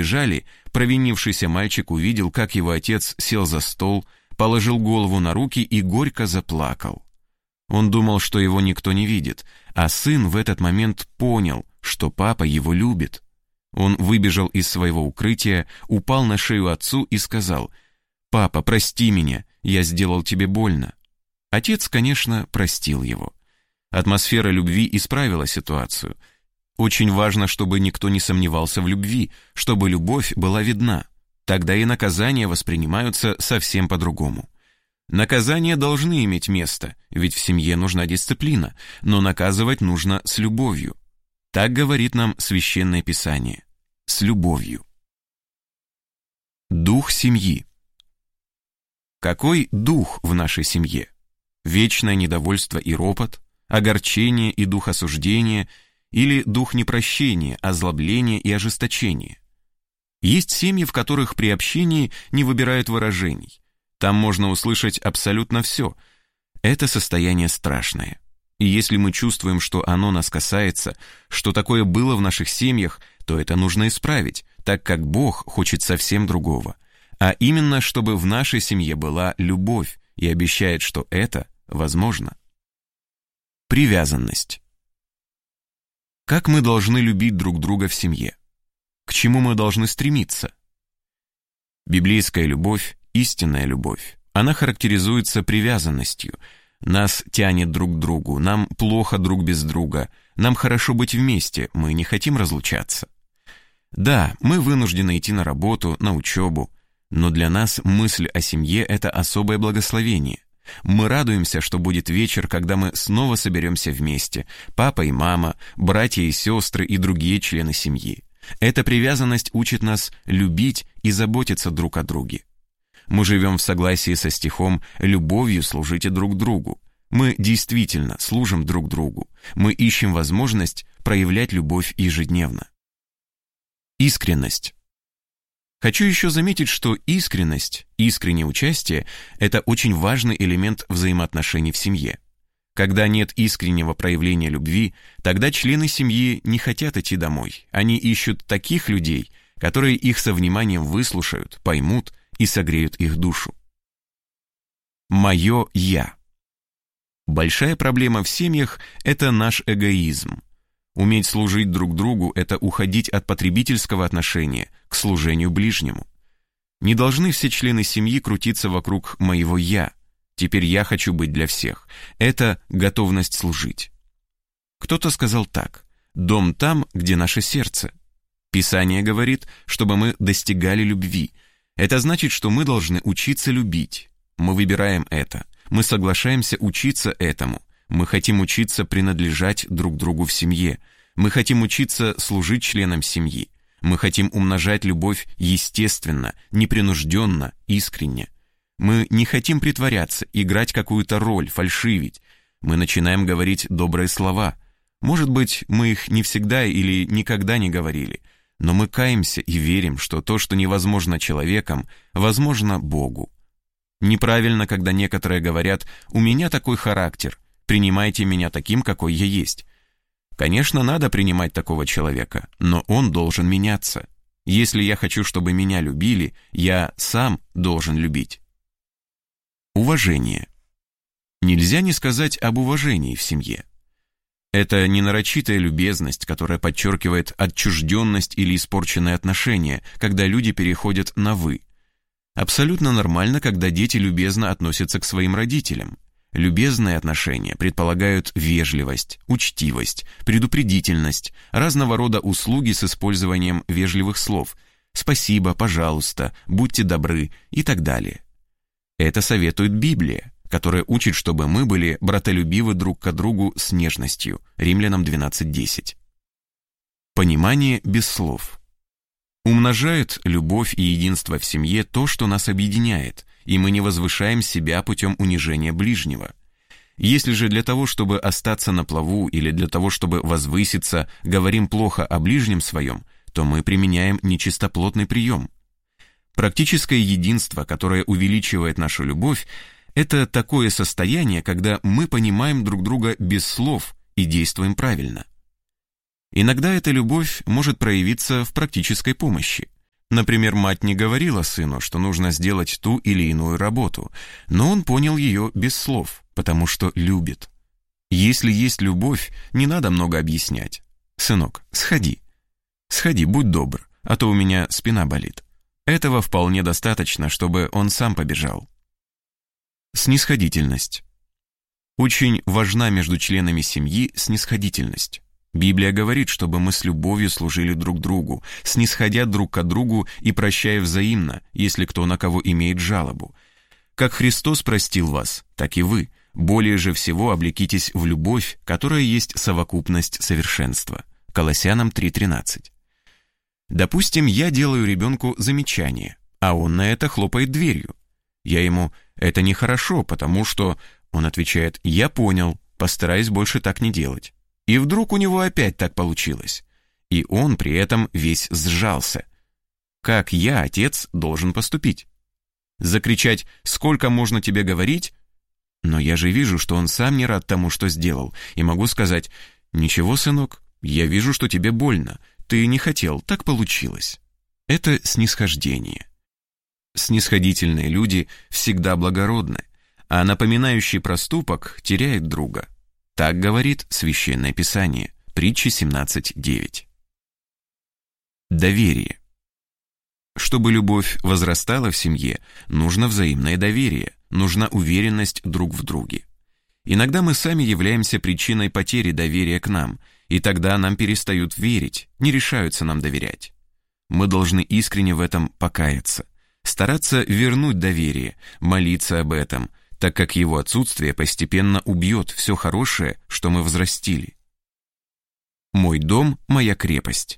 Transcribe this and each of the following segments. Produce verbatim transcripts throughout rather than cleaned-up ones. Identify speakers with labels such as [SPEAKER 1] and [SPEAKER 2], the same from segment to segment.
[SPEAKER 1] убежали, провинившийся мальчик увидел, как его отец сел за стол, положил голову на руки и горько заплакал. Он думал, что его никто не видит, а сын в этот момент понял, что папа его любит. Он выбежал из своего укрытия, упал на шею отцу и сказал: «Папа, прости меня, я сделал тебе больно». Отец, конечно, простил его. Атмосфера любви исправила ситуацию. Очень важно, чтобы никто не сомневался в любви, чтобы любовь была видна. Тогда и наказания воспринимаются совсем по-другому. Наказания должны иметь место, ведь в семье нужна дисциплина, но наказывать нужно с любовью. Так говорит нам Священное Писание. С любовью. Дух семьи. Какой дух в нашей семье? Вечное недовольство и ропот, огорчение и дух осуждения или дух непрощения, озлобления и ожесточения? Есть семьи, в которых при общении не выбирают выражений. Там можно услышать абсолютно все. Это состояние страшное. И если мы чувствуем, что оно нас касается, что такое было в наших семьях, то это нужно исправить, так как Бог хочет совсем другого. А именно, чтобы в нашей семье была любовь, и обещает, что это возможно. Привязанность. Как мы должны любить друг друга в семье? К чему мы должны стремиться? Библейская любовь – истинная любовь. Она характеризуется привязанностью. Нас тянет друг к другу, нам плохо друг без друга, нам хорошо быть вместе, мы не хотим разлучаться. Да, мы вынуждены идти на работу, на учебу, но для нас мысль о семье – это особое благословение. Мы радуемся, что будет вечер, когда мы снова соберемся вместе, папа и мама, братья и сестры и другие члены семьи. Эта привязанность учит нас любить и заботиться друг о друге. Мы живем в согласии со стихом «любовью служите друг другу». Мы действительно служим друг другу. Мы ищем возможность проявлять любовь ежедневно. Искренность. Хочу еще заметить, что искренность, искреннее участие – это очень важный элемент взаимоотношений в семье. Когда нет искреннего проявления любви, тогда члены семьи не хотят идти домой. Они ищут таких людей, которые их со вниманием выслушают, поймут и согреют их душу. Мое «я». Большая проблема в семьях – это наш эгоизм. Уметь служить друг другу – это уходить от потребительского отношения к служению ближнему. Не должны все члены семьи крутиться вокруг моего «я». Теперь я хочу быть для всех. Это готовность служить. Кто-то сказал так: «Дом там, где наше сердце». Писание говорит, чтобы мы достигали любви. Это значит, что мы должны учиться любить. Мы выбираем это. Мы соглашаемся учиться этому. Мы хотим учиться принадлежать друг другу в семье. Мы хотим учиться служить членам семьи. Мы хотим умножать любовь естественно, непринужденно, искренне. Мы не хотим притворяться, играть какую-то роль, фальшивить. Мы начинаем говорить добрые слова. Может быть, мы их не всегда или никогда не говорили, но мы каемся и верим, что то, что невозможно человеком, возможно Богу. Неправильно, когда некоторые говорят: «У меня такой характер, принимайте меня таким, какой я есть». Конечно, надо принимать такого человека, но он должен меняться. Если я хочу, чтобы меня любили, я сам должен любить. Уважение. Нельзя не сказать об уважении в семье. Это не нарочитая любезность, которая подчеркивает отчужденность или испорченные отношения, когда люди переходят на «вы». Абсолютно нормально, когда дети любезно относятся к своим родителям. Любезные отношения предполагают вежливость, учтивость, предупредительность, разного рода услуги с использованием вежливых слов «спасибо», «пожалуйста», «будьте добры» и так далее. Это советует Библия, которая учит, чтобы мы были братолюбивы друг к другу с нежностью. Римлянам двенадцать десять. Понимание без слов. Умножает любовь и единство в семье то, что нас объединяет, и мы не возвышаем себя путем унижения ближнего. Если же для того, чтобы остаться на плаву, или для того, чтобы возвыситься, говорим плохо о ближнем своем, то мы применяем нечистоплотный прием. Практическое единство, которое увеличивает нашу любовь, это такое состояние, когда мы понимаем друг друга без слов и действуем правильно. Иногда эта любовь может проявиться в практической помощи. Например, мать не говорила сыну, что нужно сделать ту или иную работу, но он понял ее без слов, потому что любит. Если есть любовь, не надо много объяснять. «Сынок, сходи. Сходи, будь добр, а то у меня спина болит». Этого вполне достаточно, чтобы он сам побежал. Снисходительность. Очень важна между членами семьи снисходительность. Библия говорит, чтобы мы с любовью служили друг другу, снисходя друг к другу и прощая взаимно, если кто на кого имеет жалобу. Как Христос простил вас, так и вы. Более же всего облекитесь в любовь, которая есть совокупность совершенства. Колоссянам три тринадцать. Допустим, я делаю ребенку замечание, а он на это хлопает дверью. Я ему: «Это нехорошо, потому что...» Он отвечает: «Я понял, постараюсь больше так не делать». И вдруг у него опять так получилось. И он при этом весь сжался. Как я, отец, должен поступить? Закричать: «Сколько можно тебе говорить?» Но я же вижу, что он сам не рад тому, что сделал, и могу сказать: «Ничего, сынок, я вижу, что тебе больно. Ты не хотел, так получилось». Это снисхождение. Снисходительные люди всегда благородны, а напоминающий проступок теряет друга. Так говорит Священное Писание, Притчи семнадцать девять. Доверие. Чтобы любовь возрастала в семье, нужно взаимное доверие, нужна уверенность друг в друге. Иногда мы сами являемся причиной потери доверия к нам, и тогда нам перестают верить, не решаются нам доверять. Мы должны искренне в этом покаяться, стараться вернуть доверие, молиться об этом, так как его отсутствие постепенно убьет все хорошее, что мы взрастили. Мой дом – моя крепость.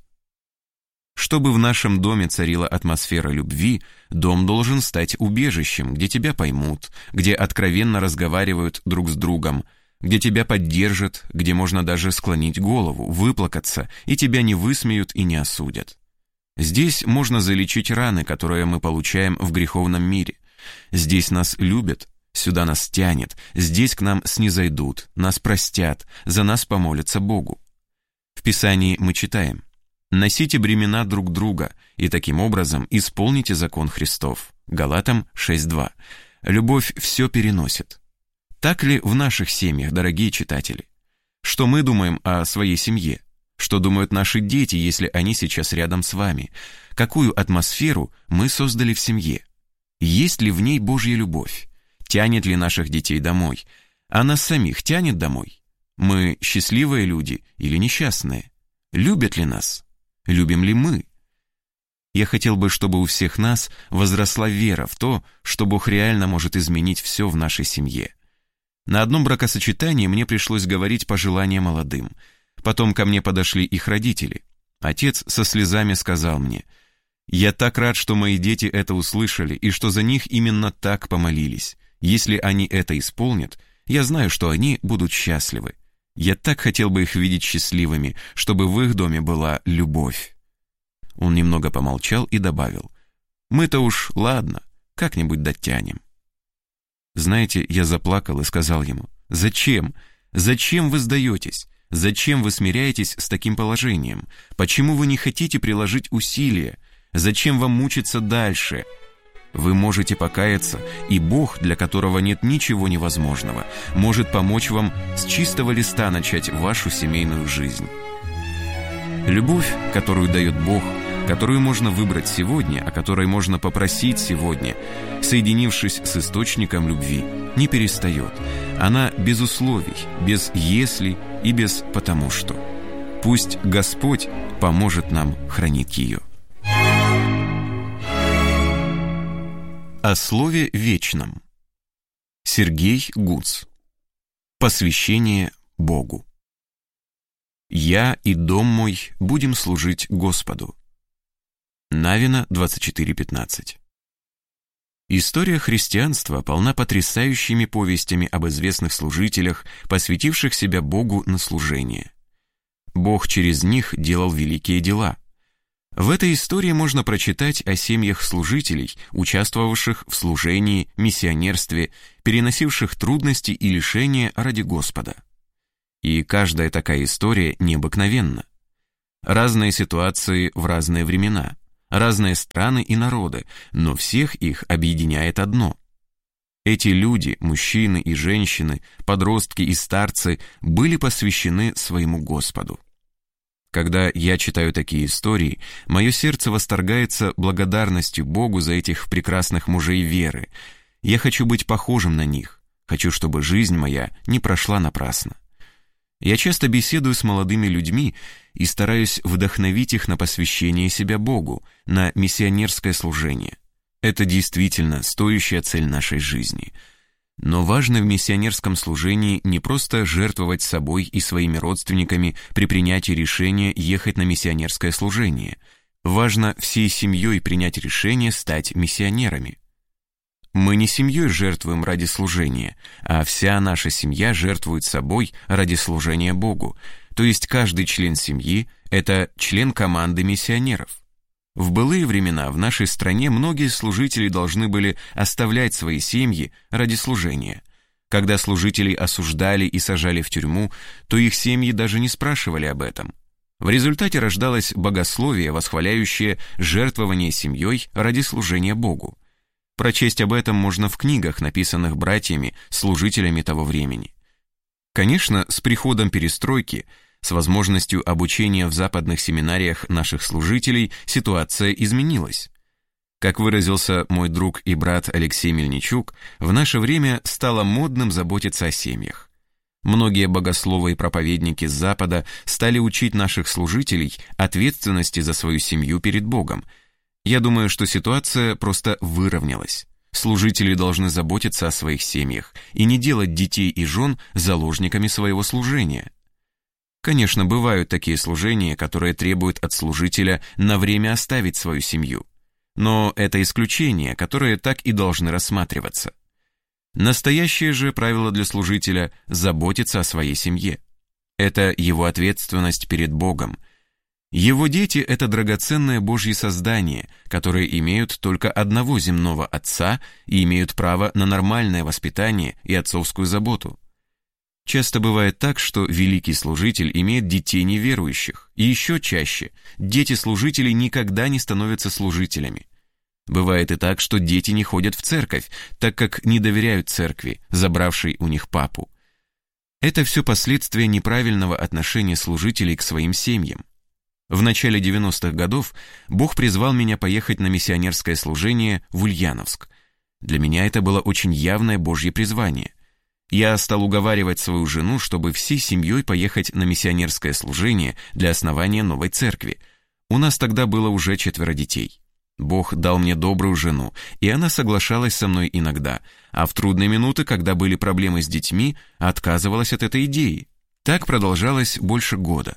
[SPEAKER 1] Чтобы в нашем доме царила атмосфера любви, дом должен стать убежищем, где тебя поймут, где откровенно разговаривают друг с другом, где тебя поддержат, где можно даже склонить голову, выплакаться, и тебя не высмеют и не осудят. Здесь можно залечить раны, которые мы получаем в греховном мире. Здесь нас любят, сюда нас тянет, здесь к нам снизойдут, нас простят, за нас помолятся Богу. В Писании мы читаем: «Носите бремена друг друга, и таким образом исполните закон Христов». Галатам шесть два. Любовь все переносит. Так ли в наших семьях, дорогие читатели? Что мы думаем о своей семье? Что думают наши дети, если они сейчас рядом с вами? Какую атмосферу мы создали в семье? Есть ли в ней Божья любовь? Тянет ли наших детей домой? А нас самих тянет домой? Мы счастливые люди или несчастные? Любят ли нас? Любим ли мы? Я хотел бы, чтобы у всех нас возросла вера в то, что Бог реально может изменить все в нашей семье. На одном бракосочетании мне пришлось говорить пожелания молодым. Потом ко мне подошли их родители. Отец со слезами сказал мне: «Я так рад, что мои дети это услышали и что за них именно так помолились. Если они это исполнят, я знаю, что они будут счастливы. Я так хотел бы их видеть счастливыми, чтобы в их доме была любовь». Он немного помолчал и добавил: «Мы-то уж, ладно, как-нибудь дотянем». Знаете, я заплакал и сказал ему: «Зачем? Зачем вы сдаетесь? Зачем вы смиряетесь с таким положением? Почему вы не хотите приложить усилия? Зачем вам мучиться дальше? Вы можете покаяться, и Бог, для которого нет ничего невозможного, может помочь вам с чистого листа начать вашу семейную жизнь». Любовь, которую дает Бог, которую можно выбрать сегодня, о которой можно попросить сегодня, соединившись с источником любви, не перестает. Она без условий, без «если» и без «потому что». Пусть Господь поможет нам хранить ее. О слове вечном. Сергей Гуц. Посвящение Богу. «Я и дом мой будем служить Господу». Навина двадцать четыре пятнадцать. История христианства полна потрясающими повестями об известных служителях, посвятивших себя Богу на служение. Бог через них делал великие дела. В этой истории можно прочитать о семьях служителей, участвовавших в служении, миссионерстве, переносивших трудности и лишения ради Господа. И каждая такая история необыкновенна. Разные ситуации в разные времена. разные страны и народы, но всех их объединяет одно. Эти люди, мужчины и женщины, подростки и старцы, были посвящены своему Господу. Когда я читаю такие истории, мое сердце восторгается благодарностью Богу за этих прекрасных мужей веры. Я хочу быть похожим на них, хочу, чтобы жизнь моя не прошла напрасно. Я часто беседую с молодыми людьми и стараюсь вдохновить их на посвящение себя Богу, на миссионерское служение. Это действительно стоящая цель нашей жизни. Но важно в миссионерском служении не просто жертвовать собой и своими родственниками при принятии решения ехать на миссионерское служение. Важно всей семьей принять решение стать миссионерами. Мы не семьей жертвуем ради служения, а вся наша семья жертвует собой ради служения Богу. То есть каждый член семьи – это член команды миссионеров. В былые времена в нашей стране многие служители должны были оставлять свои семьи ради служения. Когда служителей осуждали и сажали в тюрьму, то их семьи даже не спрашивали об этом. В результате рождалось богословие, восхваляющее жертвование семьей ради служения Богу. Прочесть об этом можно в книгах, написанных братьями, служителями того времени. Конечно, с приходом перестройки, с возможностью обучения в западных семинариях наших служителей, ситуация изменилась. Как выразился мой друг и брат Алексей Мельничук, в наше время стало модным заботиться о семьях. Многие богословы и проповедники с Запада стали учить наших служителей ответственности за свою семью перед Богом. Я думаю, что ситуация просто выровнялась. Служители должны заботиться о своих семьях и не делать детей и жен заложниками своего служения. Конечно, бывают такие служения, которые требуют от служителя на время оставить свою семью. Но это исключения, которые так и должны рассматриваться. Настоящее же правило для служителя – заботиться о своей семье. Это его ответственность перед Богом. Его дети – это драгоценное Божье создание, которые имеют только одного земного отца и имеют право на нормальное воспитание и отцовскую заботу. Часто бывает так, что великий служитель имеет детей неверующих, и еще чаще дети служителей никогда не становятся служителями. Бывает и так, что дети не ходят в церковь, так как не доверяют церкви, забравшей у них папу. Это все последствия неправильного отношения служителей к своим семьям. В начале девяностых годов Бог призвал меня поехать на миссионерское служение в Ульяновск. Для меня это было очень явное Божье призвание. Я стал уговаривать свою жену, чтобы всей семьей поехать на миссионерское служение для основания новой церкви. У нас тогда было уже четверо детей. Бог дал мне добрую жену, и она соглашалась со мной иногда, а в трудные минуты, когда были проблемы с детьми, отказывалась от этой идеи. Так продолжалось больше года.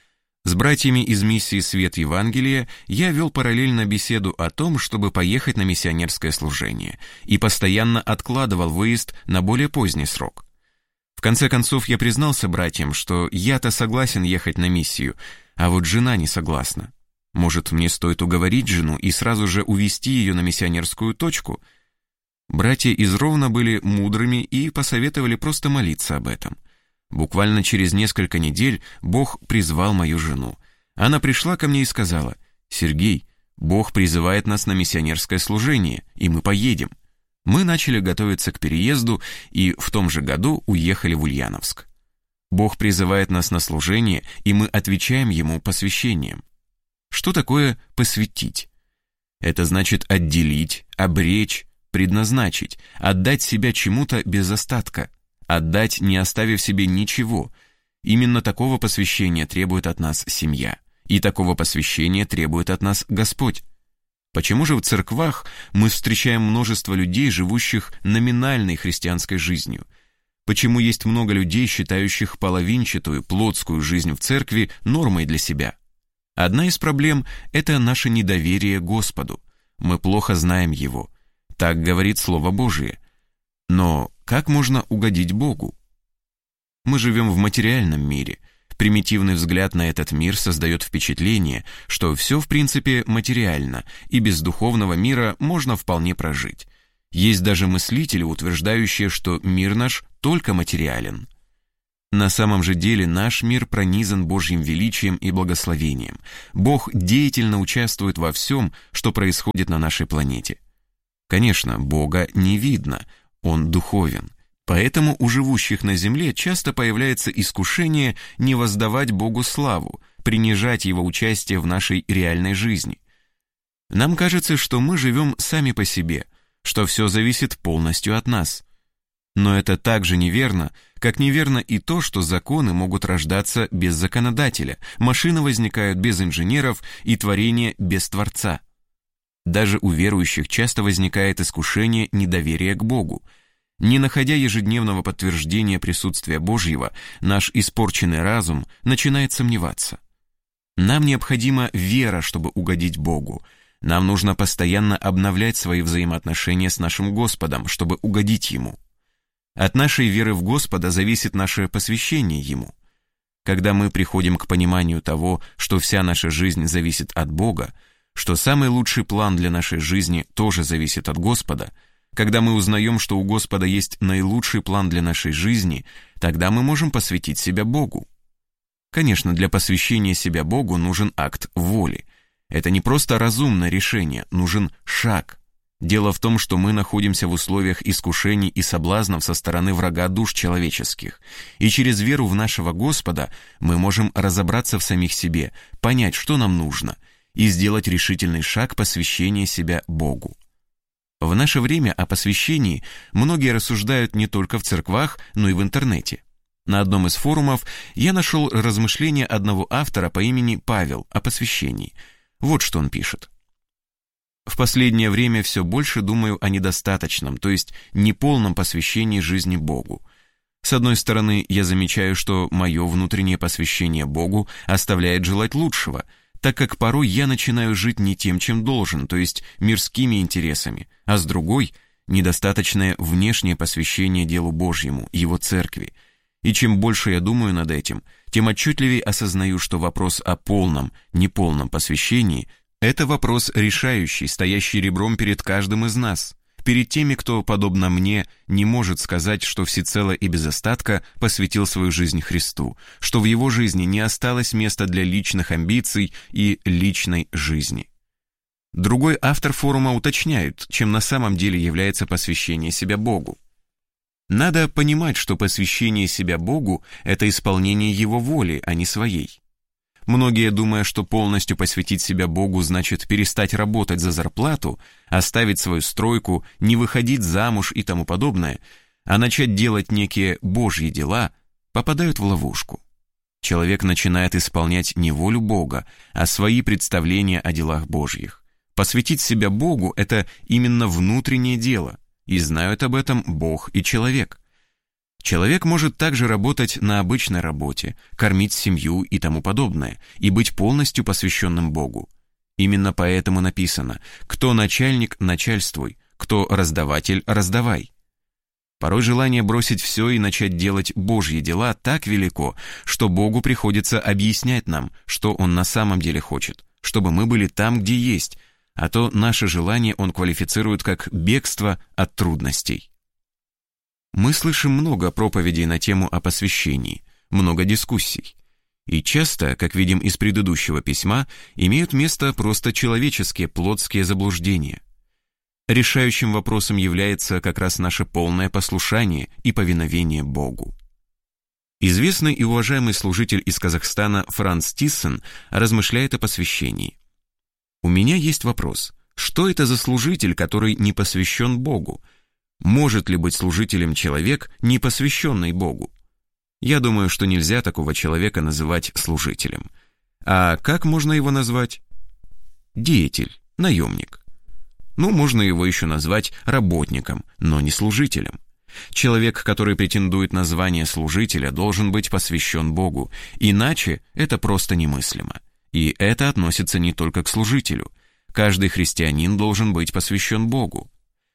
[SPEAKER 1] С братьями из миссии «Свет Евангелия» я вел параллельно беседу о том, чтобы поехать на миссионерское служение, и постоянно откладывал выезд на более поздний срок. В конце концов, я признался братьям, что я-то согласен ехать на миссию, а вот жена не согласна. Может, мне стоит уговорить жену и сразу же увезти ее на миссионерскую точку? Братья из Ровно были мудрыми и посоветовали просто молиться об этом. Буквально через несколько недель Бог призвал мою жену. Она пришла ко мне и сказала: «Сергей, Бог призывает нас на миссионерское служение, и мы поедем». Мы начали готовиться к переезду и в том же году уехали в Ульяновск. Бог призывает нас на служение, и мы отвечаем Ему посвящением. Что такое посвятить? Это значит отделить, обречь, предназначить, отдать себя чему-то без остатка. Отдать, не оставив себе ничего. Именно такого посвящения требует от нас семья. И такого посвящения требует от нас Господь. Почему же в церквах мы встречаем множество людей, живущих номинальной христианской жизнью? Почему есть много людей, считающих половинчатую, плотскую жизнь в церкви нормой для себя? Одна из проблем – это наше недоверие Господу. Мы плохо знаем Его. Так говорит Слово Божие. Но как можно угодить Богу? Мы живем в материальном мире. Примитивный взгляд на этот мир создает впечатление, что все в принципе материально, и без духовного мира можно вполне прожить. Есть даже мыслители, утверждающие, что мир наш только материален. На самом же деле наш мир пронизан Божьим величием и благословением. Бог деятельно участвует во всем, что происходит на нашей планете. Конечно, Бога не видно, Он духовен. Поэтому у живущих на земле часто появляется искушение не воздавать Богу славу, принижать Его участие в нашей реальной жизни. Нам кажется, что мы живем сами по себе, что все зависит полностью от нас. Но это так же неверно, как неверно и то, что законы могут рождаться без законодателя, машины возникают без инженеров и творение без Творца. Даже у верующих часто возникает искушение недоверия к Богу. Не находя ежедневного подтверждения присутствия Божьего, наш испорченный разум начинает сомневаться. Нам необходима вера, чтобы угодить Богу. Нам нужно постоянно обновлять свои взаимоотношения с нашим Господом, чтобы угодить Ему. От нашей веры в Господа зависит наше посвящение Ему. Когда мы приходим к пониманию того, что вся наша жизнь зависит от Бога, что самый лучший план для нашей жизни тоже зависит от Господа, когда мы узнаем, что у Господа есть наилучший план для нашей жизни, тогда мы можем посвятить себя Богу. Конечно, для посвящения себя Богу нужен акт воли. Это не просто разумное решение, нужен шаг. Дело в том, что мы находимся в условиях искушений и соблазнов со стороны врага душ человеческих, и через веру в нашего Господа мы можем разобраться в самих себе, понять, что нам нужно, и сделать решительный шаг посвящения себя Богу. В наше время о посвящении многие рассуждают не только в церквах, но и в интернете. На одном из форумов я нашел размышления одного автора по имени Павел о посвящении. Вот что он пишет. В последнее время все больше думаю о недостаточном, то есть неполном посвящении жизни Богу. С одной стороны, я замечаю, что мое внутреннее посвящение Богу оставляет желать лучшего, так как порой я начинаю жить не тем, чем должен, то есть мирскими интересами, а с другой – недостаточное внешнее посвящение делу Божьему, Его церкви. И чем больше я думаю над этим, тем отчетливее осознаю, что вопрос о полном, неполном посвящении – это вопрос решающий, стоящий ребром перед каждым из нас, перед теми, кто, подобно мне, не может сказать, что всецело и без остатка посвятил свою жизнь Христу, что в его жизни не осталось места для личных амбиций и личной жизни. Другой автор форума уточняет, чем на самом деле является посвящение себя Богу. Надо понимать, что посвящение себя Богу – это исполнение Его воли, а не своей. Многие, думая, что полностью посвятить себя Богу значит перестать работать за зарплату, оставить свою стройку, не выходить замуж и тому подобное, а начать делать некие Божьи дела, попадают в ловушку. Человек начинает исполнять не волю Бога, а свои представления о делах Божьих. Посвятить себя Богу – это именно внутреннее дело, и знают об этом Бог и человек. Человек может также работать на обычной работе, кормить семью и тому подобное, и быть полностью посвященным Богу. Именно поэтому написано: «Кто начальник, начальствуй, кто раздаватель, раздавай». Порой желание бросить все и начать делать Божьи дела так велико, что Богу приходится объяснять нам, что Он на самом деле хочет, чтобы мы были там, где есть, а то наше желание Он квалифицирует как бегство от трудностей. Мы слышим много проповедей на тему о посвящении, много дискуссий. И часто, как видим из предыдущего письма, имеют место просто человеческие, плотские заблуждения. Решающим вопросом является как раз наше полное послушание и повиновение Богу. Известный и уважаемый служитель из Казахстана Франц Тиссен размышляет о посвящении. «У меня есть вопрос. Что это за служитель, который не посвящен Богу? Может ли быть служителем человек, не посвященный Богу? Я думаю, что нельзя такого человека называть служителем. А как можно его назвать? Деятель, наемник. Ну, можно его еще назвать работником, но не служителем. Человек, который претендует на звание служителя, должен быть посвящен Богу, иначе это просто немыслимо. И это относится не только к служителю. Каждый христианин должен быть посвящен Богу.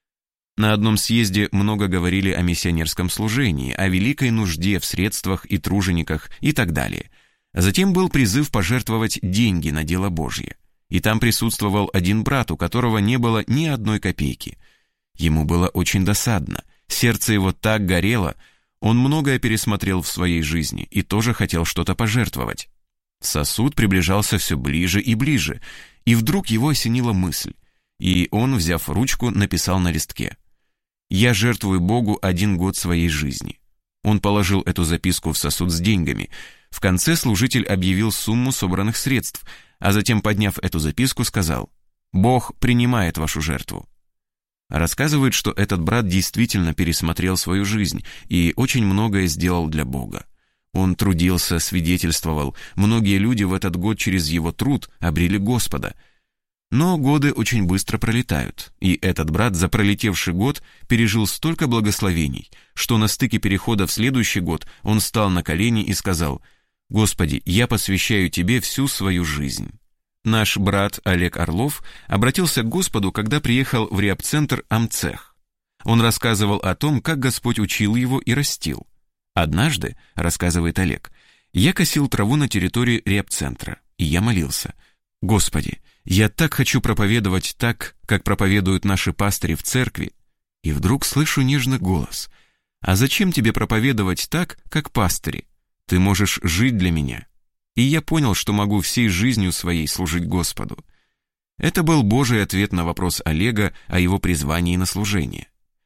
[SPEAKER 1] На одном съезде много говорили о миссионерском служении, о великой нужде в средствах и тружениках и так далее. Затем был призыв пожертвовать деньги на дело Божье. И там присутствовал один брат, у которого не было ни одной копейки. Ему было очень досадно, сердце его так горело, Он многое пересмотрел в своей жизни и тоже хотел что-то пожертвовать. Сосуд приближался все ближе и ближе, и вдруг его осенила мысль, и он, взяв ручку, написал на листке: «Я жертвую Богу один год своей жизни». Он положил эту записку в сосуд с деньгами. В конце служитель объявил сумму собранных средств, а затем, подняв эту записку, сказал: «Бог принимает вашу жертву». Рассказывают, что этот брат действительно пересмотрел свою жизнь и очень многое сделал для Бога. Он трудился, свидетельствовал, многие люди в этот год через его труд обрели Господа. Но годы очень быстро пролетают, и этот брат за пролетевший год пережил столько благословений, что на стыке перехода в следующий год он встал на колени и сказал: «Господи, я посвящаю Тебе всю свою жизнь». Наш брат Олег Орлов обратился к Господу, когда приехал в репцентр Амцех. Он рассказывал о том, как Господь учил его и растил. «Однажды, — рассказывает Олег, — я косил траву на территории репцентра, и я молился: Господи, я так хочу проповедовать так, как проповедуют наши пастыри в церкви. И вдруг слышу нежный голос: а зачем тебе проповедовать так, как пастыри? Ты можешь жить для меня. И я понял, что могу всей жизнью своей служить Господу». Это был Божий ответ на вопрос Олега о его призвании на служение.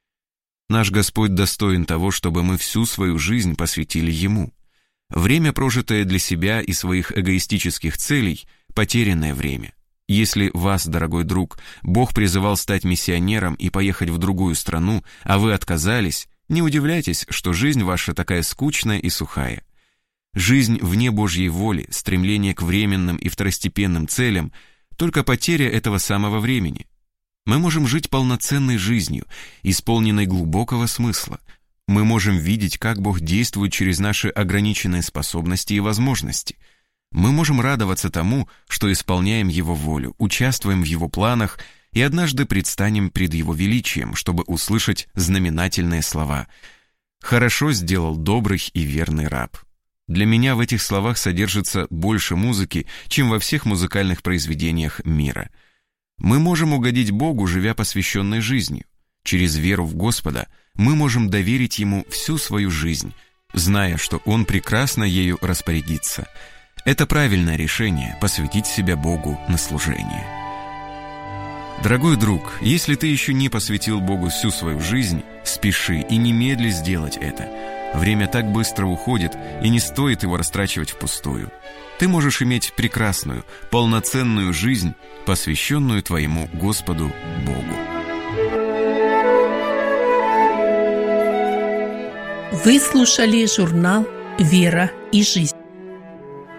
[SPEAKER 1] Наш Господь достоин того, чтобы мы всю свою жизнь посвятили Ему. Время, прожитое для себя и своих эгоистических целей, потерянное время. Если вас, дорогой друг, Бог призывал стать миссионером и поехать в другую страну, а вы отказались, не удивляйтесь, что жизнь ваша такая скучная и сухая. Жизнь вне Божьей воли, стремление к временным и второстепенным целям — только потеря этого самого времени. Мы можем жить полноценной жизнью, исполненной глубокого смысла. Мы можем видеть, как Бог действует через наши ограниченные способности и возможности. Мы можем радоваться тому, что исполняем Его волю, участвуем в Его планах и однажды предстанем пред Его величием, чтобы услышать знаменательные слова: «Хорошо сделал добрый и верный раб». Для меня в этих словах содержится больше музыки, чем во всех музыкальных произведениях мира. Мы можем угодить Богу, живя посвященной жизнью. Через веру в Господа мы можем доверить Ему всю свою жизнь, зная, что Он прекрасно ею распорядится. Это правильное решение — посвятить себя Богу на служение. Дорогой друг, если ты еще не посвятил Богу всю свою жизнь, спеши и немедли сделать это. Время так быстро уходит, и не стоит его растрачивать впустую. Ты можешь иметь прекрасную, полноценную жизнь, посвященную твоему Господу Богу.
[SPEAKER 2] Вы слушали журнал «Вера и жизнь».